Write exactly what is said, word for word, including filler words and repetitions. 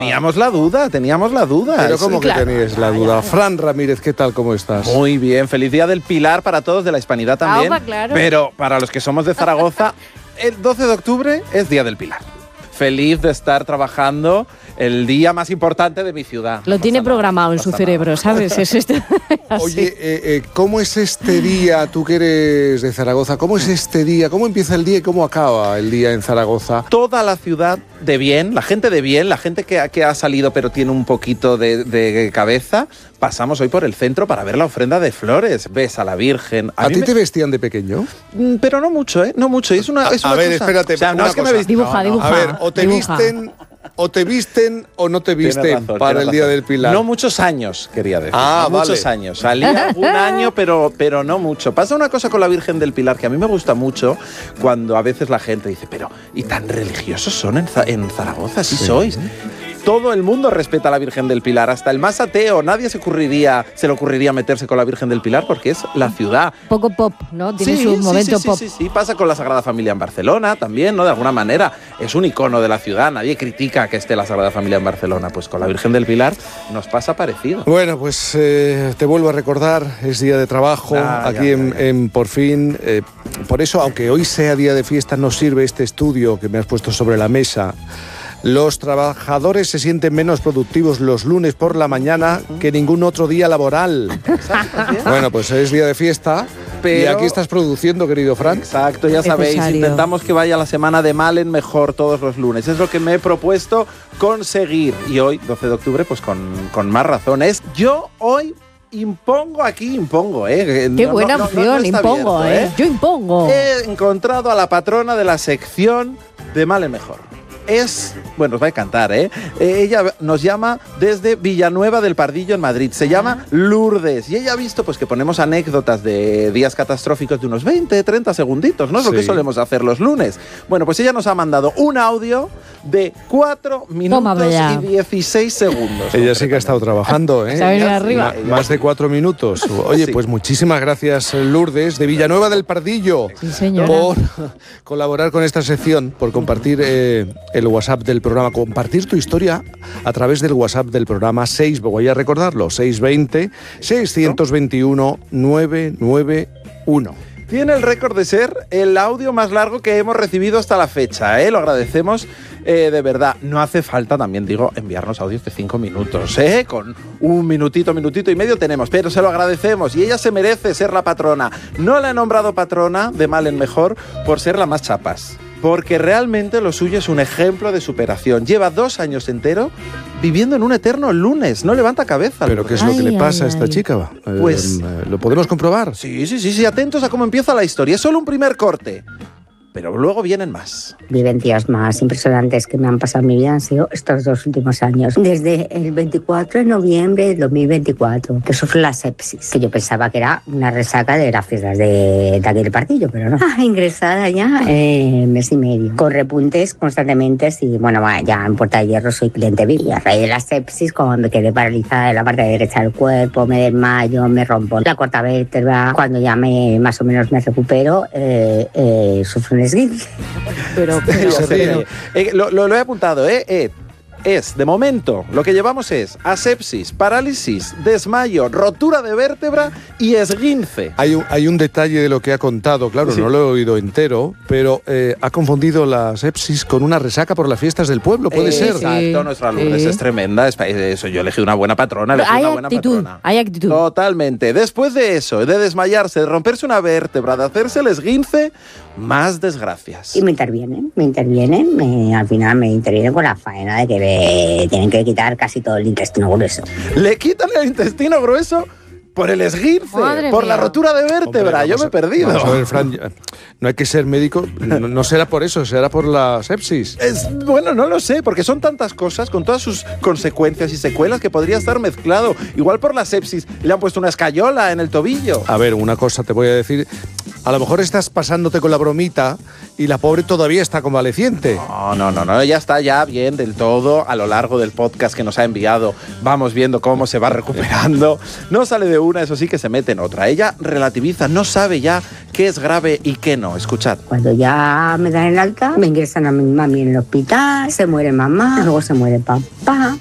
Teníamos la duda, teníamos la duda. Pero ¿cómo sí, que claro. teníais la duda? Fran Ramírez, ¿qué tal? ¿Cómo estás? Muy bien, feliz día del Pilar para todos, de la Hispanidad también. Ah, claro. Pero para los que somos de Zaragoza, el doce de octubre es Día del Pilar. Feliz de estar trabajando el día más importante de mi ciudad. Lo No tiene pasa nada, programado no en su pasa cerebro, nada. ¿sabes? Es esto. Oye, eh, eh, ¿cómo es este día, tú que eres de Zaragoza, cómo es este día, cómo empieza el día y cómo acaba el día en Zaragoza? Toda la ciudad de bien, la gente de bien, la gente que, ha- que ha salido pero tiene un poquito de, de cabeza, pasamos hoy por el centro para ver la ofrenda de flores. Ves a la Virgen. ¿A, mí ti me- te vestían de pequeño? Mm, Pero no mucho, ¿eh? No mucho. Es una, es A una ver, cosa- espérate, O sea, no una es que me cosa. vestí- Dibuja, no, no. dibuja. A ver, o te dibuja. visten, o te visten o no te Tienes visten razón, para tienes el Día razón. del Pilar. No muchos años, quería decir. Ah, no vale. muchos años. Salí algún año, pero, pero no mucho. Pasa una cosa con la Virgen del Pilar que a mí me gusta mucho cuando a veces la gente dice, pero ¿y tan religiosos son en, Za- en Zaragoza? ¿Sí, Sí. sois? Todo el mundo respeta a la Virgen del Pilar, hasta el más ateo. Nadie se ocurriría, se le ocurriría meterse con la Virgen del Pilar porque es la ciudad. Poco pop, ¿no? Tiene Sí, su sí, momento sí, sí, pop. Sí, sí, pasa con la Sagrada Familia en Barcelona también, ¿no? De alguna manera es un icono de la ciudad, nadie critica que esté la Sagrada Familia en Barcelona, pues con la Virgen del Pilar nos pasa parecido. Bueno, pues eh, te vuelvo a recordar, es día de trabajo Ah, aquí ya, en, ya, ya. en Por Fin. Eh, por eso, aunque hoy sea día de fiesta, nos sirve este estudio que me has puesto sobre la mesa. Los trabajadores se sienten menos productivos los lunes por la mañana que ningún otro día laboral. Bueno, pues es día de fiesta y Pero- aquí estás produciendo, querido Fran. Exacto, ya sabéis, Necesario. intentamos que vaya la semana de mal en mejor todos los lunes. Es lo que me he propuesto conseguir. Y hoy, doce de octubre, pues con, con más razones. Yo hoy impongo aquí, impongo, ¿eh? Qué No, buena no, no, opción, no está impongo, abierto, ¿eh? Yo impongo. He encontrado a la patrona de la sección de mal en mejor. Es, bueno, os va a encantar, ¿eh? Eh, Ella nos llama desde Villanueva del Pardillo en Madrid. Se llama Lourdes. Y ella ha visto pues que ponemos anécdotas de días catastróficos de unos veinte, treinta segunditos, ¿no? Es lo Sí. que solemos hacer los lunes. Bueno, pues ella nos ha mandado un audio de cuatro Toma minutos ya. y dieciséis segundos. Ella sí que ha estado trabajando, ¿eh? Se ha venido ella- arriba. ella- Más de cuatro minutos. Oye, Sí. pues muchísimas gracias, Lourdes, de Villanueva del Pardillo, Sí, señora. por colaborar con esta sección, por compartir eh, el WhatsApp del programa, compartir tu historia a través del WhatsApp del programa seis, voy a recordarlo, seiscientos veinte, seiscientos veintiuno, novecientos noventa y uno. Tiene el récord de ser el audio más largo que hemos recibido hasta la fecha, ¿eh? Lo agradecemos eh, de verdad. No hace falta, también digo, enviarnos audios de cinco minutos, ¿eh? Con un minutito, minutito y medio tenemos, pero se lo agradecemos y ella se merece ser la patrona. No la he nombrado patrona de mal en mejor por ser la más chapas, porque realmente lo suyo es un ejemplo de superación. Lleva dos años entero viviendo en un eterno lunes, no levanta cabeza. ¿Pero qué es lo que Ay, le pasa ay, a esta ay. chica? Eh, Pues- eh, ¿Lo podemos comprobar? Sí, sí, sí, sí, atentos a cómo empieza la historia. Es solo un primer corte, pero luego vienen más. Vivencias más impresionantes que me han pasado en mi vida han sido estos dos últimos años. Desde el veinticuatro de noviembre de dos mil veinticuatro, que sufro la sepsis, que yo pensaba que era una resaca de las fiestas de, de aquel partido, pero no. Ah, ingresada ya eh, mes y medio, con repuntes constantemente. Y bueno, va, ya en Puerta de Hierro soy cliente V I P. Y a raíz de la sepsis, como me quedé paralizada en la parte derecha del cuerpo, me desmayo, me rompo la cuarta vértebra. Cuando ya me, más o menos me recupero, eh, eh, sufro un esguince. Pero, Ya pero, sé, pero- eh, lo, lo- lo he apuntado, ¿eh? Eh, Es, de momento, lo que llevamos es asepsis, parálisis, desmayo, rotura de vértebra y esguince. Hay un, hay un detalle de lo que ha contado, claro, Sí. no lo he oído entero, pero eh, ha confundido la sepsis con una resaca por las fiestas del pueblo, puede Eh, ser. Exacto, nuestra Lourdes sí. es tremenda. es- Eso, yo elegí una buena patrona, elegí hay una buena actitud, patrona. hay actitud. Totalmente. Después de eso, de desmayarse, de romperse una vértebra, de hacerse el esguince, más desgracias. Y me intervienen, me intervienen, me- al final me intervienen con la faena de que me tienen que quitar casi todo el intestino grueso. Le quitan el intestino grueso por el esguince, Madre por la mía. rotura de vértebra. Hombre, Yo vamos me he a- perdido. Vamos a ver, Fran, ya- no hay que ser médico, no, no será por eso, será por la sepsis. Es, bueno, no lo sé, porque son tantas cosas con todas sus consecuencias y secuelas que podría estar mezclado. Igual por la sepsis le han puesto una escayola en el tobillo. A ver, una cosa te voy a decir, A lo mejor estás pasándote con la bromita y la pobre todavía está convaleciente. No, no, no, no, ella está ya bien del todo. A lo largo del podcast que nos ha enviado vamos viendo cómo se va recuperando. No sale de una, eso sí, que se mete en otra. Ella relativiza, no sabe ya qué es grave y qué no. Escuchad. Cuando ya me dan el alta, me ingresan a mi mami en el hospital, se muere mamá, luego se muere papá.